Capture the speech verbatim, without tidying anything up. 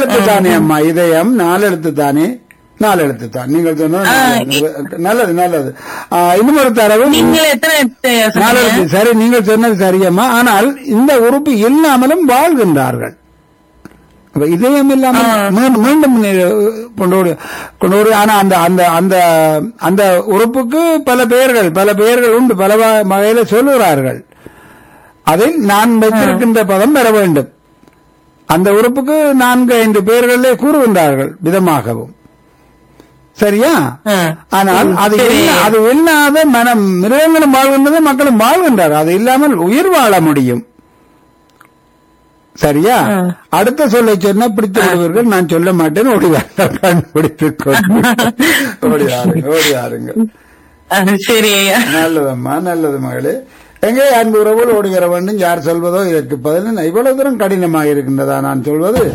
எழுத்து தானே அம்மா, இதயம் நாலு எழுத்து தானே, நாலு எழுத்து தான். நீங்கள் சொன்னது நல்லது நல்லது. இன்னும் ஒரு தரவு நாலு எழுத்து. சரி, நீங்கள் சொன்னது சரியம்மா. ஆனால் இந்த உறுப்பு இல்லாமலும் வாழ்கின்றார்கள். இதயம் இல்லாமல் மீண்டும் கொண்டு கொண்டு ஆனா அந்த அந்த அந்த அந்த உறுப்புக்கு பல பெயர்கள் பல பெயர்கள் உண்டு, பல வகையில சொல்லுகிறார்கள். அதில் நான் வைத்திருக்கின்ற பதம் பெற வேண்டும். அந்த உறுப்புக்கு நான்கு ஐந்து பெயர்களே கூறுகின்றார்கள் விதமாகவும். சரியா? ஆனால் அது அது இல்லாத மனம் மிருகங்களும் வாழ்கின்றது, மக்களும் வாழ்கின்றார். அது இல்லாமல் உயிர் வாழ முடியும். சரியா? அடுத்த சொல்லை சொன்னா பிடித்து விடுவீர்கள். நான் சொல்ல மாட்டேன். ஓடிவார்கள், கண்டுபிடித்துக் ஓடியாருங்க ஓடியாருங்க. சரி, நல்லதம்மா, நல்லது மகளே. எங்கே அன்பு உறவுகள் ஓடி வர வேண்டும். யார் சொல்வதோ இதற்கு பதில் இவ்வளவு தூரம் கடினமாக இருக்கின்றதா நான் சொல்வது?